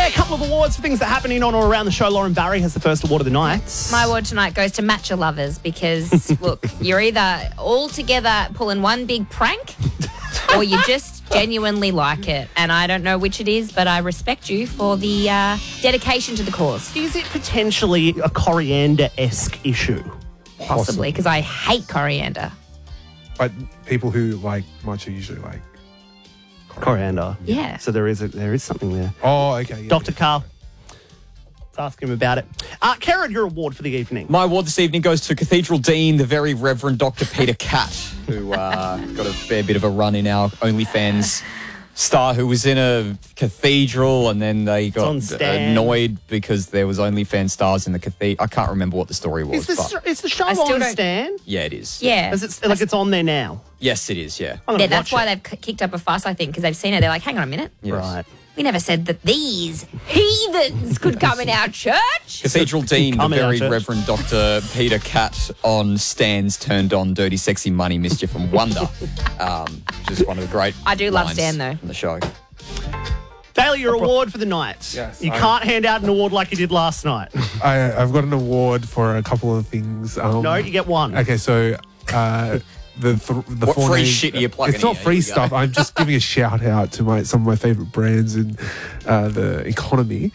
Okay, a couple of awards for things that happen in on or around the show. Lauren Barry has the first award of the night. My award tonight goes to Matcha Lovers because, look, you're either all together pulling one big prank or you just genuinely like it. And I don't know which it is, but I respect you for the dedication to the cause. Is it potentially a coriander-esque issue? Possibly, because I hate coriander. But people who like matcha usually like Coriander. Yeah. So there is something there. Oh, okay. Yeah. Dr. Carl. Let's ask him about it. Karen, your award for the evening. My award this evening goes to Cathedral Dean, the very Reverend Dr. Peter Catt, who got a fair bit of a run in our OnlyFans star, who was in a cathedral and then they got annoyed because there was OnlyFans stars in the cathedral. I can't remember what the story was. Is the show I still on don't- Stan? Yeah, it is. Yeah. Is it, like it's on there now? Yes, it is, yeah. I'm gonna Yeah, that's watch why it. they've kicked up a fuss, I think, because they've seen it. They're like, hang on a minute. Yes. Right. We never said that these heathens could come in our church. Cathedral Dean, the Come in our very church. Reverend Dr. Peter Catt on Stan's Turned On Dirty Sexy Money Mischief and Wonder, which is one of the great I do love lines Stan, though. in the show. Bailey, your award for the night. Yes, You can't hand out an award like you did last night. I've got an award for a couple of things. No, you get one. Okay, so the What four free names- shit are you plugging It's not here? free Here you go. stuff. I'm just giving a shout out to some of my favorite brands in the economy.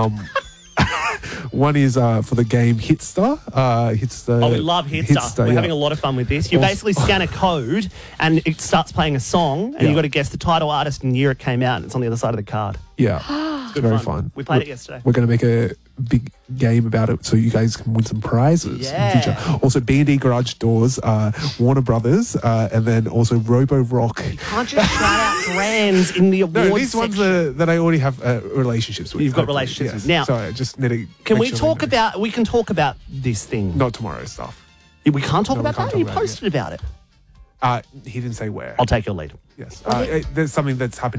One is for the game Hitstar. Hitstar. Oh, we love Hitstar. We're yeah. having a lot of fun with this. You Also- basically scan a code and it starts playing a song and Yeah. you've got to guess the title, artist and year it came out and it's on the other side of the card. Yeah, it's very fun. We played it yesterday. We're going to make a big game about it so you guys can win some prizes in the future. Also, B&D Garage Doors, Warner Brothers, and then also Robo Rock. Can't just shout out brands in the awards No, these ones section. that I already have relationships with. You've got hopefully, relationships with. yes. Now- so I just need to. Can make we sure talk know. about, we can talk about this thing. Not tomorrow stuff. We can't talk No, we about can't that? talk You about it posted about it. He didn't say where. I'll take your lead. Yes. There's something that's happening.